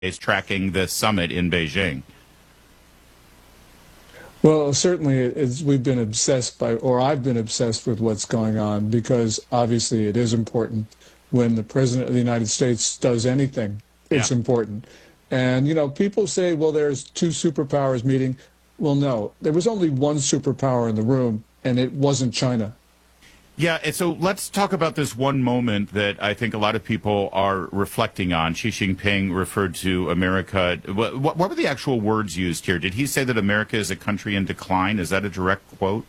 is tracking the summit in Beijing. Well, certainly we've been obsessed by, or I've been obsessed with what's going on because obviously it is important when the President of the United States does anything, Yeah. it's important. And, people say, well, there's two superpowers meeting. Well, no, there was only one superpower in the room, and it wasn't China. Yeah, and so let's talk about this one moment that I think a lot of people are reflecting on. Xi Jinping referred to America. What were the actual words used here? Did he say that America is a country in decline? Is that a direct quote?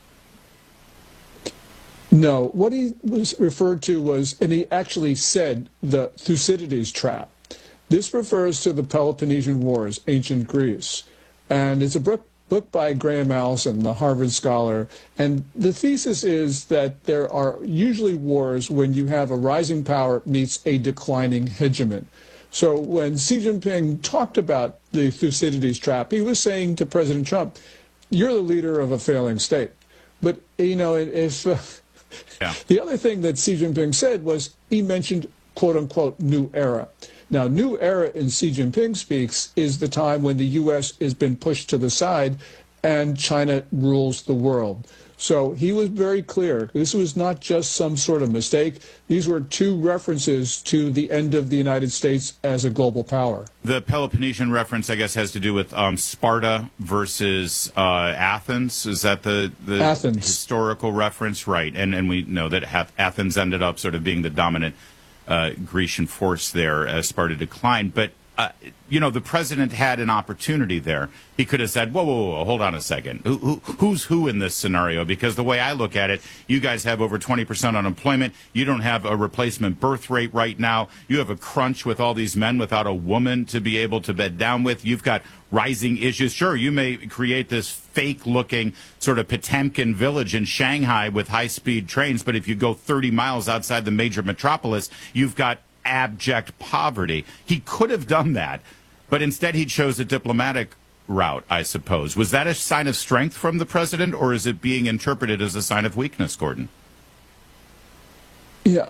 No, what he was referred to was, and he actually said, the Thucydides trap. This refers to the Peloponnesian Wars, ancient Greece. And it's a book by Graham Allison, the Harvard scholar. And the thesis is that there are usually wars when you have a rising power meets a declining hegemon. So when Xi Jinping talked about the Thucydides trap, he was saying to President Trump, you're the leader of a failing state. But, if Yeah. the other thing that Xi Jinping said was he mentioned, quote unquote, new era. Now, new era in Xi Jinping speaks is the time when the U.S. has been pushed to the side and China rules the world. So he was very clear. This was not just some sort of mistake. These were two references to the end of the United States as a global power. The Peloponnesian reference, I guess, has to do with Sparta versus Athens. Is that the Athens historical reference? Right. And we know that Athens ended up sort of being the dominant Grecian force there as Sparta declined. But, the president had an opportunity there. He could have said, whoa, hold on a second. Who's who in this scenario? Because the way I look at it, you guys have over 20% unemployment. You don't have a replacement birth rate right now. You have a crunch with all these men without a woman to be able to bed down with. You've got rising issues. Sure, you may create this fake-looking sort of Potemkin village in Shanghai with high-speed trains, but if you go 30 miles outside the major metropolis, you've got abject poverty. He could have done that, but instead he chose a diplomatic route, I suppose. Was that a sign of strength from the president, or is it being interpreted as a sign of weakness, Gordon? Yeah,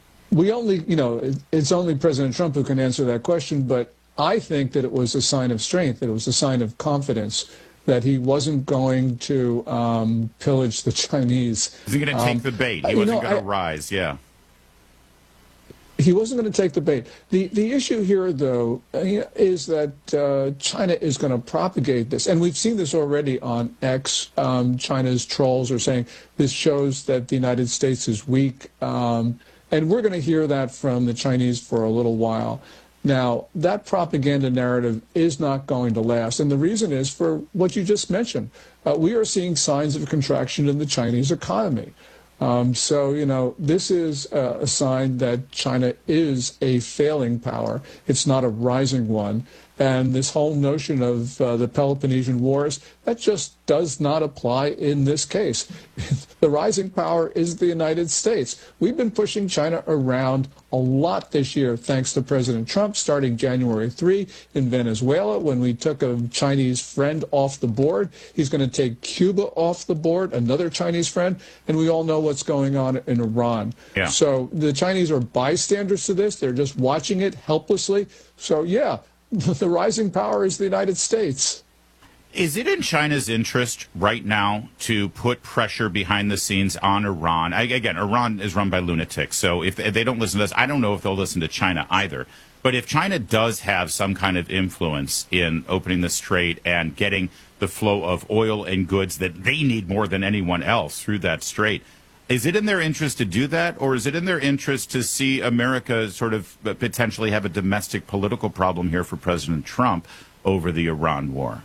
it's only President Trump who can answer that question, but I think that it was a sign of strength, that it was a sign of confidence, that he wasn't going to pillage the Chinese. He wasn't going to take the bait. He wasn't going to rise, yeah. He wasn't going to take the bait. The issue here, though, is that China is going to propagate this. And we've seen this already on X. China's trolls are saying this shows that the United States is weak. And we're going to hear that from the Chinese for a little while. Now, that propaganda narrative is not going to last. And the reason is for what you just mentioned. We are seeing signs of contraction in the Chinese economy. This is a sign that China is a failing power. It's not a rising one. And this whole notion of the Peloponnesian Wars, that just does not apply in this case. The rising power is the United States. We've been pushing China around a lot this year, thanks to President Trump, starting January 3 in Venezuela, when we took a Chinese friend off the board. He's going to take Cuba off the board, another Chinese friend, and we all know what's going on in Iran. Yeah. So the Chinese are bystanders to this. They're just watching it helplessly. So, yeah. The rising power is the United States. Is it in China's interest right now to put pressure behind the scenes on Iran? Again, Iran is run by lunatics, so if they don't listen to us, I don't know if they'll listen to China either. But if China does have some kind of influence in opening the strait and getting the flow of oil and goods that they need more than anyone else through that strait, is it in their interest to do that, or is it in their interest to see America sort of potentially have a domestic political problem here for President Trump over the Iran war?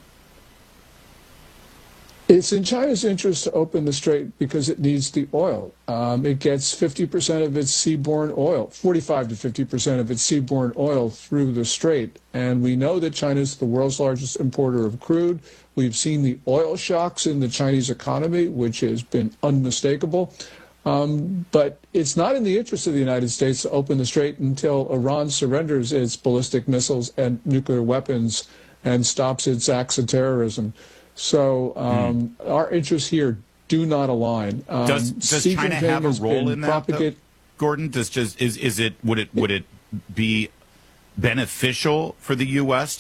It's in China's interest to open the strait because it needs the oil. It gets 50% of its seaborne oil, 45 to 50% of its seaborne oil through the strait. And we know that China is the world's largest importer of crude. We've seen the oil shocks in the Chinese economy, which has been unmistakable. But it's not in the interest of the United States to open the strait until Iran surrenders its ballistic missiles and nuclear weapons and stops its acts of terrorism. So our interests here do not align. Does China have a role in that, though, Gordon? Would it be beneficial for the U.S.